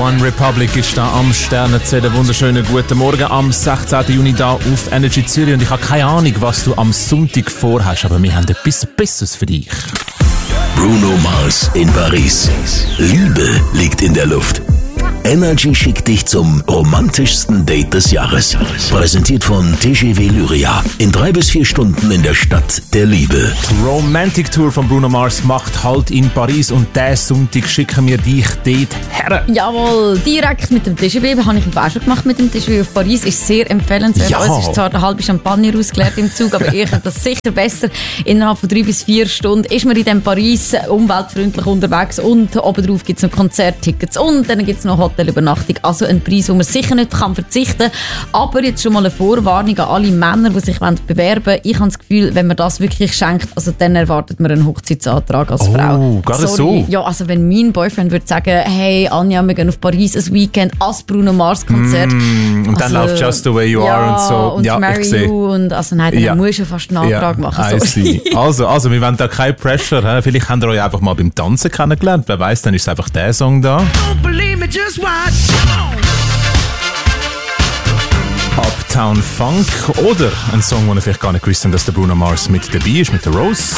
One Republic ist da am Sternenzellen. Wunderschönen guten Morgen am 16. Juni da auf Energy Zürich. Und ich habe keine Ahnung, was du am Sonntag vorhast, aber wir haben etwas Besseres für dich. Bruno Mars in Paris. Liebe liegt in der Luft. Energy schickt dich zum romantischsten Date des Jahres. Präsentiert von TGV Lyria. In 3 bis 4 Stunden in der Stadt der Liebe. Die Romantic Tour von Bruno Mars macht Halt in Paris und diesen Sonntag schicken wir dich dort her. Jawohl, direkt mit dem TGV. Habe ich auch schon gemacht mit dem TGV auf Paris. Ist sehr empfehlenswert. Ja. Es ist zwar eine halbe Champagner ausgeleert im Zug, aber ich finde das sicher besser. Innerhalb von 3 bis 4 Stunden ist man in dem Paris umweltfreundlich unterwegs und obendrauf gibt es noch Konzerttickets und dann gibt es noch Hotelübernachtung. Also ein Preis, wo man sicher nicht verzichten kann. Aber jetzt schon mal eine Vorwarnung an alle Männer, die sich bewerben wollen. Ich habe das Gefühl, wenn man das wirklich schenkt, also dann erwartet man einen Hochzeitsantrag als Frau. Oh, gerade so? Ja, also wenn mein Boyfriend würde sagen, hey Anja, wir gehen auf Paris ein Weekend als Bruno Mars Konzert. Und dann läuft Just the Way You Are und so. Und ja, Marry You und also nein, dann musst du fast einen Antrag machen. Also, wir wollen da kein Pressure. He? Vielleicht habt ihr euch einfach mal beim Tanzen kennengelernt. Wer weiss, dann ist es einfach der Song da. Don't believe me, just watch. Uptown Funk oder ein Song, wo ihr vielleicht gar nicht gewusst habt, dass der Bruno Mars mit dabei ist, mit der Rose.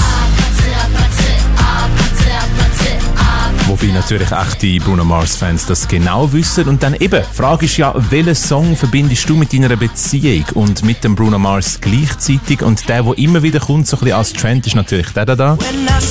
Wobei natürlich echte Bruno Mars-Fans das genau wissen. Und dann eben, die Frage ist ja, welchen Song verbindest du mit deiner Beziehung und mit dem Bruno Mars gleichzeitig? Und der immer wieder kommt, so ein bisschen als Trend, ist natürlich der da.